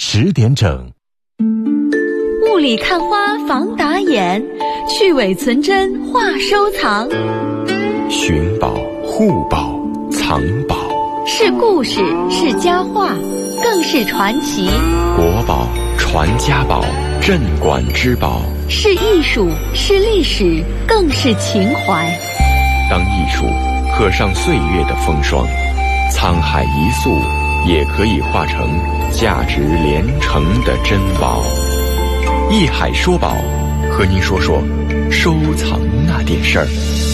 10点整。 雾里看花防打眼，去伪存真话收藏。 寻宝、护宝、藏宝， 是故事，是佳话，更是传奇。 国宝、传家宝、镇馆之宝， 是艺术，是历史，更是情怀。 当艺术刻上岁月的风霜，沧海一粟也可以化成价值连城的珍宝。艺海说宝，和您说说收藏那点事儿。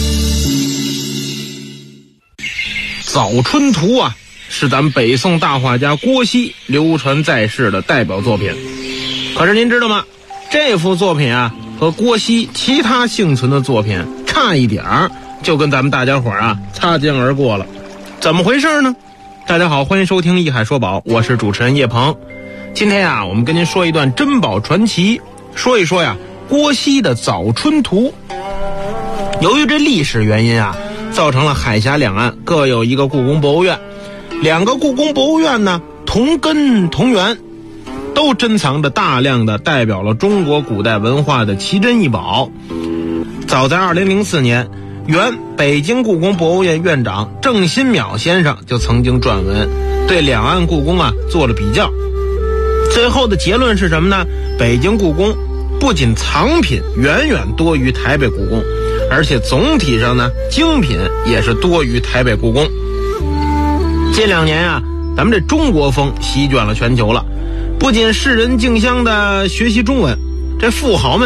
早春图啊，是咱北宋大画家郭熙流传在世的代表作品。可是您知道吗？这幅作品啊，和郭熙其他幸存的作品差一点儿，就跟咱们大家伙啊擦肩而过了。怎么回事呢？大家好，欢迎收听艺海说宝，我是主持人叶鹏。今天啊，我们跟您说一段珍宝传奇，说一说呀郭熙的早春图。由于这历史原因啊，造成了海峡两岸各有一个故宫博物院，两个故宫博物院呢同根同源，都珍藏着大量的代表了中国古代文化的奇珍异宝。早在2004年，原北京故宫博物院院长郑新淼先生就曾经撰文，对两岸故宫啊做了比较。最后的结论是什么呢？北京故宫不仅藏品远远多于台北故宫，而且总体上呢精品也是多于台北故宫。近2年啊，咱们这中国风席卷了全球了，不仅世人竞相的学习中文，这富豪们